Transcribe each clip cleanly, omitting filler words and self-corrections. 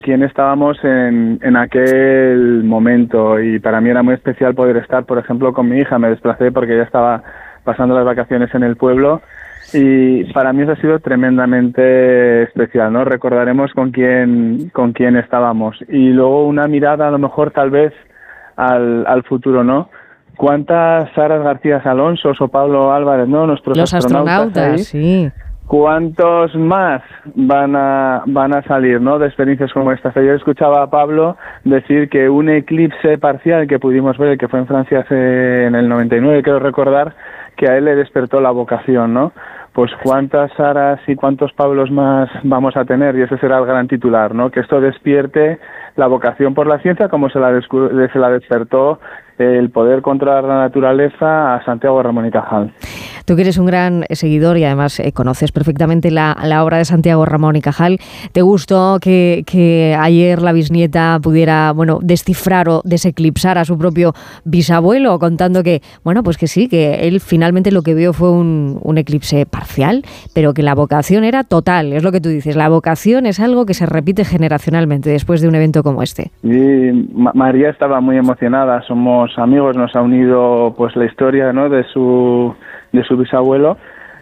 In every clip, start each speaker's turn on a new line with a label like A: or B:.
A: quién estábamos en aquel momento, y para mí era muy especial poder estar, por ejemplo, con mi hija. Me desplacé porque ella estaba pasando las vacaciones en el pueblo, y para mí eso ha sido tremendamente especial, ¿no? Recordaremos con quién estábamos, y luego una mirada a lo mejor tal vez al futuro, ¿no? ¿Cuántas Saras García Alonso o Pablo Álvarez, ¿no? Nuestros
B: los astronautas ahí, sí.
A: ¿Cuántos más van a salir, ¿no? De experiencias como estas? Yo escuchaba a Pablo decir que un eclipse parcial que pudimos ver, que fue en Francia en el 99, quiero recordar, que a él le despertó la vocación, ¿no? Pues cuántas Saras y cuántos Pablos más vamos a tener, y ese será el gran titular, ¿no? Que esto despierte la vocación por la ciencia, como se la despertó el poder controlar la naturaleza a Santiago Ramón y Cajal.
B: Tú que eres un gran seguidor y además conoces perfectamente la obra de Santiago Ramón y Cajal, ¿te gustó que ayer la bisnieta pudiera, descifrar o deseclipsar a su propio bisabuelo, contando que, pues que sí, que él finalmente lo que vio fue un eclipse parcial, pero que la vocación era total? Es lo que tú dices, la vocación es algo que se repite generacionalmente después de un evento como este.
A: Y María estaba muy emocionada, somos amigos, nos ha unido pues la historia, ¿no?, de su bisabuelo,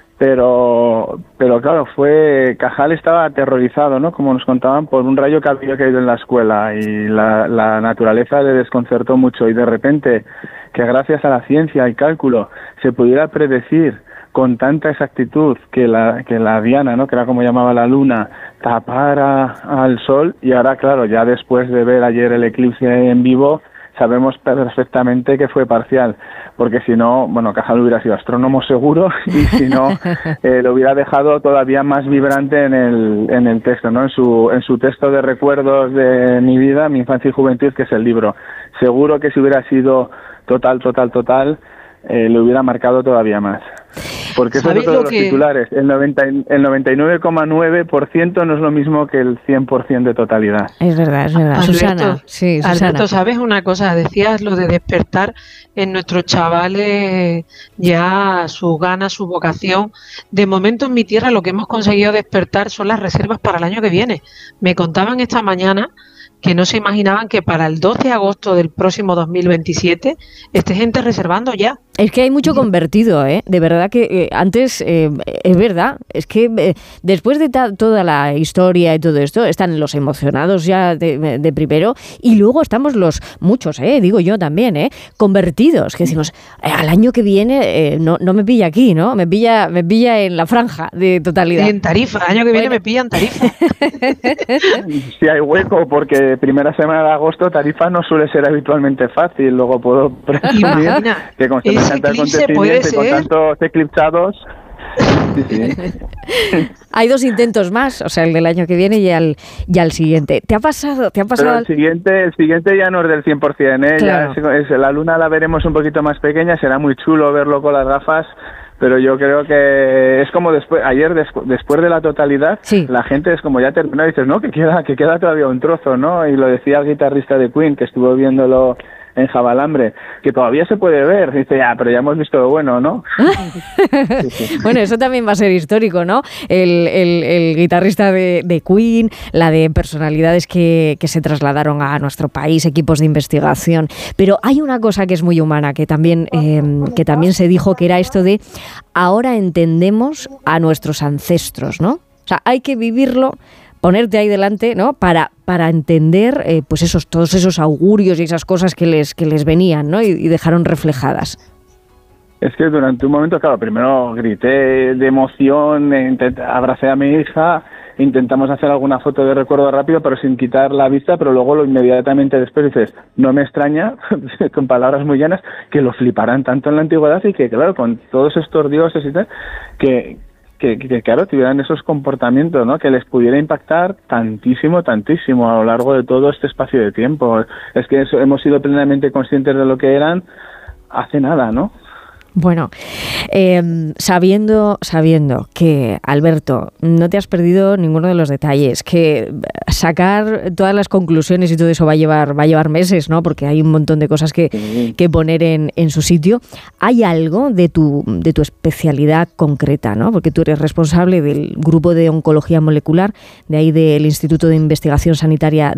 A: pero claro, Cajal estaba aterrorizado, ¿no?, como nos contaban, por un rayo que había caído en la escuela, y la naturaleza le desconcertó mucho, y de repente que gracias a la ciencia y cálculo se pudiera predecir con tanta exactitud que la diana, ¿no?, que era como llamaba la luna, tapara al sol, y ahora claro, ya después de ver ayer el eclipse en vivo, sabemos perfectamente que fue parcial, porque si no, Cajal hubiera sido astrónomo seguro, y si no, lo hubiera dejado todavía más vibrante en el texto, ¿no? En su texto de recuerdos de mi vida, mi infancia y juventud, que es el libro. Seguro que si hubiera sido total, lo hubiera marcado todavía más. Porque eso es otro de los titulares. El 99,9% no es lo mismo que el 100% de totalidad.
B: Es verdad.
C: Alberto,
B: Susana. Sí, Susana.
C: Alberto, ¿sabes una cosa? Decías lo de despertar en nuestros chavales ya sus ganas, su vocación. De momento en mi tierra lo que hemos conseguido despertar son las reservas para el año que viene. Me contaban esta mañana que no se imaginaban que para el 12 de agosto del próximo 2027 esté gente reservando ya.
B: Es que hay mucho convertido, ¿eh? De verdad que antes, es verdad, es que después de toda la historia y todo esto, están los emocionados ya de primero, y luego estamos muchos, digo yo también, convertidos, que decimos, al año que viene no me pilla aquí, ¿no? Me pilla en la franja de totalidad.
C: En Tarifa, el año que viene me pilla en Tarifa.
A: Sí hay hueco, porque primera semana de agosto Tarifa no suele ser habitualmente fácil, luego puedo presumir que con tantos acontecimientos y con tantos eclipsados. Sí.
B: Hay 2 intentos más, o sea, el del año que viene y al siguiente. ¿Te ha pasado?
A: Pero el siguiente ya no es del 100%,
B: Claro.
A: Ya la luna la veremos un poquito más pequeña, será muy chulo verlo con las gafas, pero yo creo que es como después de la totalidad,
B: sí.
A: La gente es como ya terminó, y dices, no, que queda todavía un trozo, ¿no? Y lo decía el guitarrista de Queen, que estuvo viéndolo en Javalambre, que todavía se puede ver. Dice, pero ya hemos visto lo bueno, ¿no?
B: Sí. Bueno, eso también va a ser histórico, ¿no? El guitarrista de Queen, la de personalidades que se trasladaron a nuestro país, equipos de investigación. Pero hay una cosa que es muy humana, que también se dijo, que era esto de ahora entendemos a nuestros ancestros, ¿no? O sea, hay que vivirlo, ponerte ahí delante, ¿no? Para entender todos esos augurios y esas cosas que les venían, ¿no? Y dejaron reflejadas.
A: Es que durante un momento, claro, primero grité de emoción, abracé a mi hija, intentamos hacer alguna foto de recuerdo rápido, pero sin quitar la vista, pero luego inmediatamente después dices, no me extraña, con palabras muy llanas, que lo fliparán tanto en la antigüedad, y que, claro, con todos estos dioses y tal, que claro, tuvieran esos comportamientos, ¿no? Que les pudiera impactar tantísimo a lo largo de todo este espacio de tiempo. Es que hemos sido plenamente conscientes de lo que eran hace nada, ¿no?
B: Bueno, sabiendo que, Alberto, no te has perdido ninguno de los detalles, que sacar todas las conclusiones y todo eso va a llevar meses, ¿no? Porque hay un montón de cosas que poner en su sitio. ¿Hay algo de tu especialidad concreta, ¿no? Porque tú eres responsable del grupo de oncología molecular, de ahí del Instituto de Investigación Sanitaria